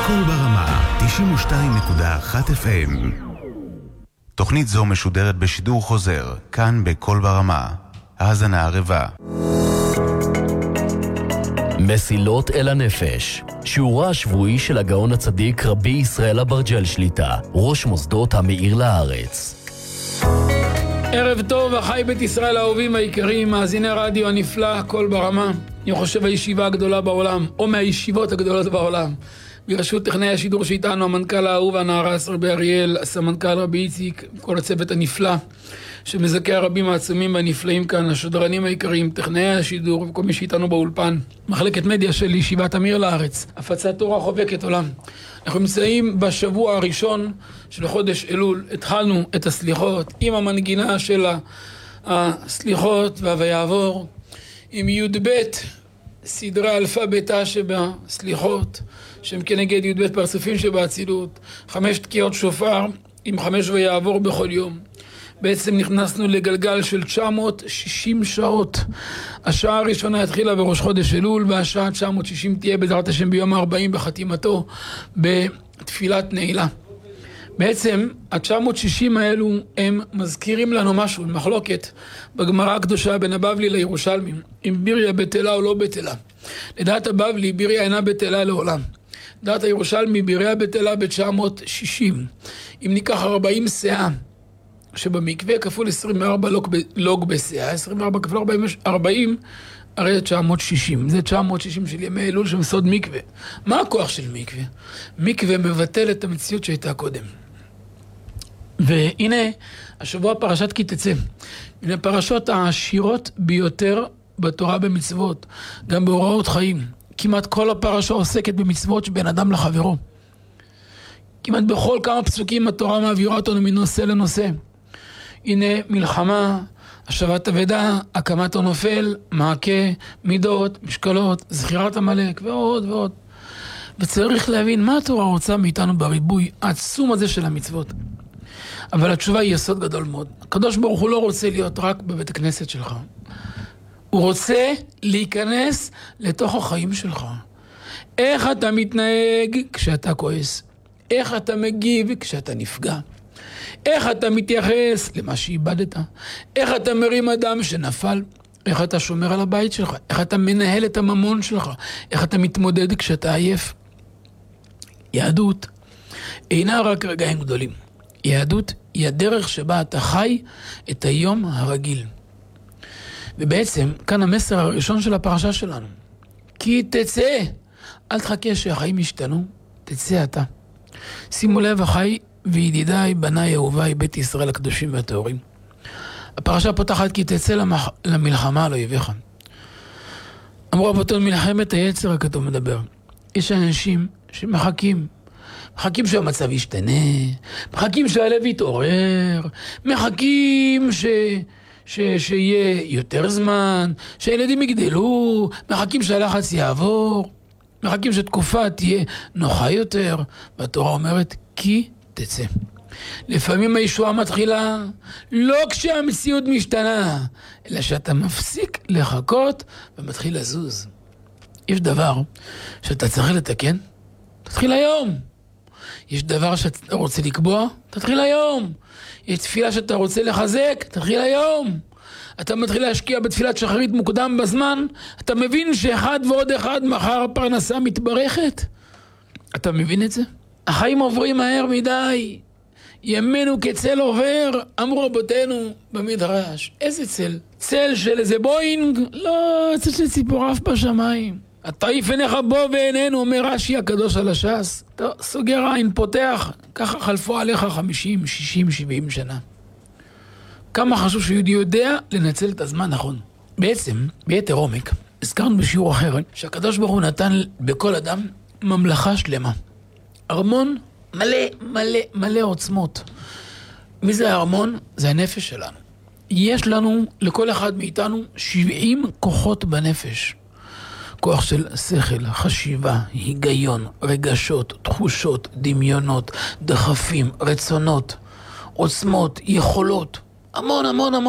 קול ברמה, 92.1 FM. תוכנית זו משודרת בשידור חוזר, כאן בקול ברמה. האזנה ערבה. מסילות אל הנפש, שיעורה השבועי של הגאון הצדיק רבי ישראל אברג'ל שליטה, ראש מוסדות המאיר לארץ. ערב טוב, אחי בית ישראל האהובים היקרים, מאזיני רדיו הנפלא, קול ברמה. אני חושב הישיבה הגדולה בעולם, או מהישיבות הגדולות בעולם. ברשות טכנאי השידור שאיתנו, המנכ"ל האהוב הנערץ רבי אריאל, הסמנכ"ל רבי איציק, כל הצוות הנפלא, שמזכה הרבים העצומים והנפלאים כאן, השדרנים היקרים, טכנאי השידור, וכל מי שאיתנו באולפן. מחלקת מדיה של ישיבת המאיר לארץ, הפצת תורה חובקת עולם. אנחנו נמצאים בשבוע הראשון של חודש אלול, התחלנו את הסליחות, עם המנגינה של הסליחות והויעבור, עם י"ב, סדרה אלפביתה שבסליחות, שהם כנגד י"ב פרצופים שבאצילות, 5 תקיעות שופר עם 5 ויעבור בכל יום. בעצם נכנסנו לגלגל של 960 שעות. השעה הראשונה התחילה בראש חודש אלול, והשעה 960 תהיה בעזרת השם ביום ה-40 בחתימתו בתפילת נעילה. בעצם ה-960 האלו הם מזכירים לנו משהו, מחלוקת בגמרא הקדושה בין הבבלי לירושלמים, אם ביריה בטלה או לא בטלה. לדעת הבבלי ביריה אינה בטלה לעולם. לדעת הירושלמי ביריה בטלה ב-960. אם ניקח 40 שאה שבמקווה כפול 24 לוג בשאה, 24 כפול 40, הרי 960. זה 960 של ימי אלול שהם סוד מקווה. מה הכוח של מקווה? מקווה מבטל את המציאות שהייתה קודם. והנה, השבוע פרשת כי תצא. הנה הפרשות העשירות ביותר בתורה במצוות, גם בהוראות חיים. כמעט כל הפרשה עוסקת במצוות שבין אדם לחברו. כמעט בכל כמה פסוקים התורה מעבירה אותנו מנושא לנושא. הנה מלחמה, השבת אבדה, הקמת הנופל, מעקה, מידות, משקלות, זכירת המלך ועוד ועוד. וצריך להבין מה התורה רוצה מאיתנו בריבוי העצום הזה של המצוות. אבל התשובה היא יסוד גדול מאוד. הקדוש ברוך הוא לא רוצה להיות רק בבית הכנסת שלך. הוא רוצה להיכנס לתוך החיים שלך. איך אתה מתנהג כשאתה כועס? איך אתה מגיב כשאתה נפגע? איך אתה מתייחס למה שאיבדת? איך אתה מרים אדם שנפל? איך אתה שומר על הבית שלך? איך אתה מנהל את הממון שלך? איך אתה מתמודד כשאתה עייף? יהדות אינה רק רגעים גדולים. יהדות היא הדרך שבה אתה חי את היום הרגיל. ובעצם כאן המסר הראשון של הפרשה שלנו. כי תצא, אל תחכה שהחיים ישתנו, תצא אתה. שימו לב אחי וידידיי, בניי, אהוביי, בית ישראל הקדושים והטהורים. הפרשה פותחת כי תצא למלחמה על אויביך. אמרו רבותינו, מלחמת היצר הכתוב מדבר. יש אנשים שמחכים, שהמצב ישתנה, מחכים שהלב יתעורר, מחכים שיהיה יותר זמן, שהילדים יגדלו, מחכים שהלחץ יעבור, מחכים שתקופה תהיה נוחה יותר, והתורה אומרת כי תצא. לפעמים הישועה מתחילה לא כשהמציאות משתנה, אלא שאתה מפסיק לחכות ומתחיל לזוז. יש דבר שאתה צריך לתקן, תתחיל היום. יש דבר שאתה רוצה לקבוע, תתחיל היום. יש תפילה שאתה רוצה לחזק, תתחיל היום. אתה מתחיל להשקיע בתפילת שחרית מוקדם בזמן, אתה מבין שאחד ועוד אחד מחר הפרנסה מתברכת? אתה מבין את זה? החיים עוברים מהר מדי, ימינו כצל עובר, אמרו רבותינו במדרש. איזה צל? צל של איזה בוינג? לא, צל של ציפור עף בשמיים. הטעיף עיניך בו ועינינו, אומר רש"י הקדוש על הש"ס. טוב, סוגר עין, פותח, ככה חלפו עליך 50, 60, 70 שנה. כמה חשוב שיהודי יודע לנצל את הזמן נכון. בעצם, ביתר עומק, הזכרנו בשיעור אחר, שהקדוש ברוך הוא נתן בכל אדם ממלכה שלמה. ארמון מלא עוצמות. מי זה הארמון? זה הנפש שלנו. יש לנו, לכל אחד מאיתנו, 70 כוחות בנפש. כוח של שכל, חשיבה, היגיון, רגשות, תחושות, דמיונות, דחפים, רצונות, עוצמות, יכולות. המון